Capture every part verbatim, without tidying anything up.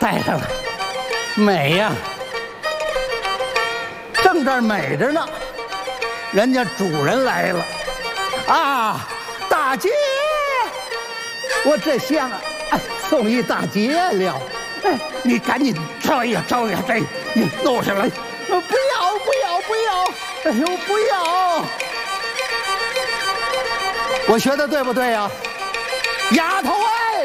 带上来，美呀！正这儿美着呢，人家主人来了啊！大姐，我这香啊，哎，送一大姐了。哎，你赶紧招呀招呀，这你弄上来。不要不要不要！哎呦，不要！我学的对不对呀？丫头哎，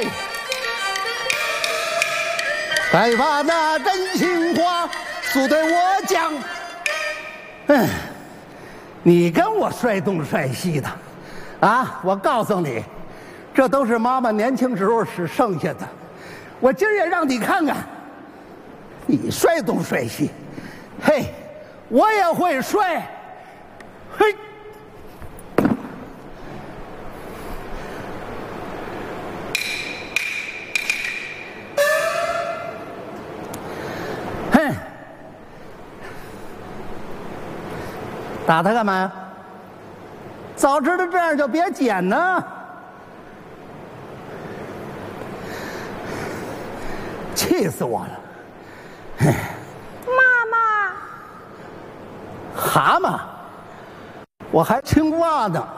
该把那真心话诉对我讲。嗯，你跟我帅东帅西的，啊！我告诉你，这都是妈妈年轻时候使剩下的。我今儿也让你看看，你帅东帅西，嘿，我也会帅，嘿。打他干嘛呀？早知道这样就别捡呢！气死我了！ 妈妈， 蛤蟆，我还青蛙呢。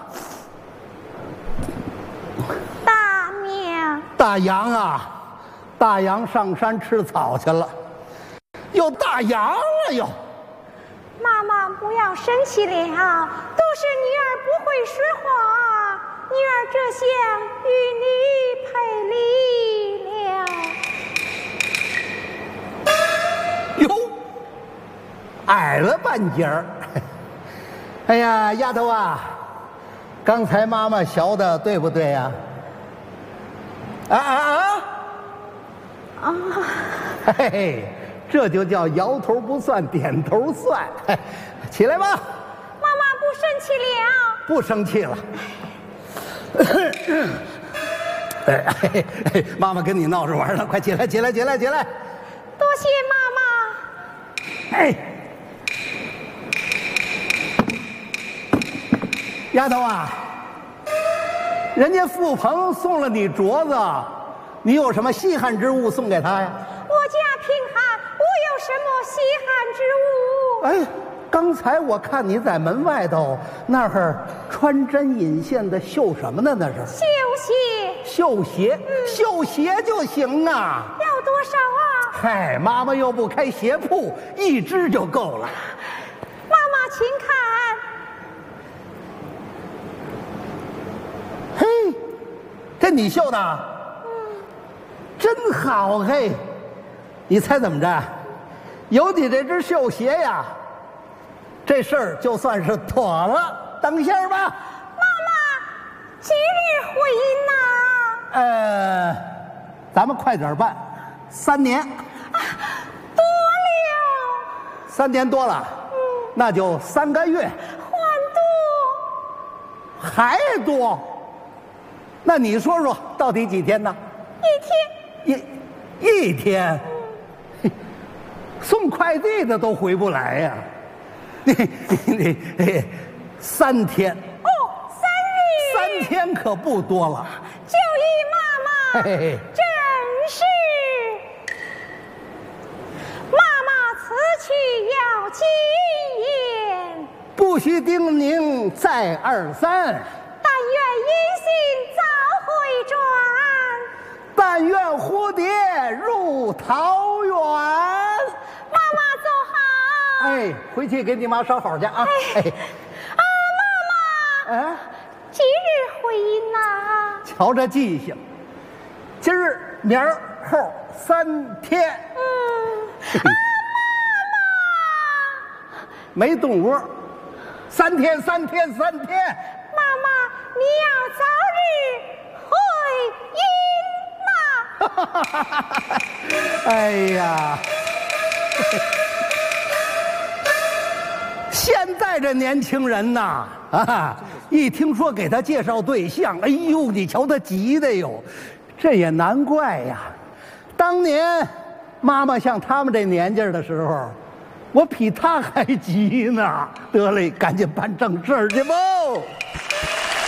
大喵， 大羊啊，大羊上山吃草去了。有大羊了哟！ 妈妈不要生气了，都是女儿不会说话，女儿这厢与你赔礼了。 哟，矮了半截儿。哎呀，丫头啊，刚才妈妈学的对不对呀？啊啊啊！ 啊， 嘿嘿。这就叫摇头不算点头算，起来吧。妈妈不生气了， 不生气了。哎哎哎，妈妈跟你闹着玩呢，快起来起来起来起来！ 多谢妈妈。哎，丫头啊，人家富鹏送了你镯子，你有什么稀罕之物送给他呀？ 我家贫寒。什么稀罕之物？ 哎，刚才我看你在门外头那儿穿针引线的绣什么呢？那是绣鞋。 绣鞋，嗯、绣鞋就行啊。 要多少啊？ 嗨，妈妈又不开鞋铺，一只就够了。 妈妈，请看。嘿，这你绣的？嗯，真好嘿！你猜怎么着？有你这只绣鞋呀，这事儿就算是妥了。等一下吧。妈妈，几日回呢？ 呃，咱们快点办，三年。 啊，多了。 三年多了，嗯，那就三个月。 还多？ 还多？那你说说，到底几天呢？ 一天。 一一天。送快递的都回不来呀、啊！你你你，三天哦，三日， 三天可不多了。 九姨妈妈， 嘿嘿真是妈妈此去要谨言， 不须叮咛再二三。 但愿音信早回转， 但愿蝴蝶入桃源。 妈妈走好。 哎，回去给你妈烧好去啊！哎， 啊，妈妈， 啊， 几日回呐？ 瞧这记性，今儿、明儿、后三天。 嗯，啊，妈妈，没动窝，三天，三天，三天。 妈妈，你要早日回音呐！ 哎呀！现在这年轻人呐，啊，一听说给他介绍对象，哎呦，你瞧他急的哟，这也难怪呀。当年妈妈像他们这年纪的时候，我比他还急呢。得嘞，赶紧办正事儿去吧。